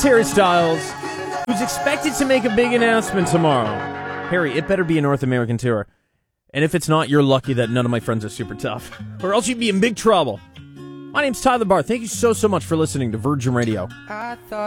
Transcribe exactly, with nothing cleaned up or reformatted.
Harry Styles, who's expected to make a big announcement tomorrow. Harry, it better be a North American tour. And if it's not, you're lucky that none of my friends are super tough. Or else you'd be in big trouble. My name's Tyler Barr. Thank you so, so much for listening to Virgin Radio. I thought